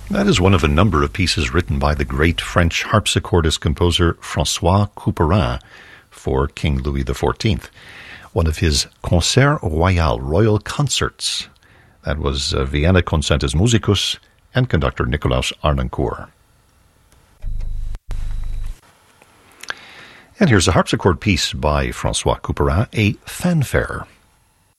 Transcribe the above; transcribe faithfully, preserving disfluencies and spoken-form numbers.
That is one of a number of pieces written by the great French harpsichordist composer François Couperin for King Louis the fourteenth. One of his Concert Royal, royal concerts. That was uh, Vienna Concertus Musicus and conductor Nicolaus Arnoncourt. And here's a harpsichord piece by François Couperin, a fanfare.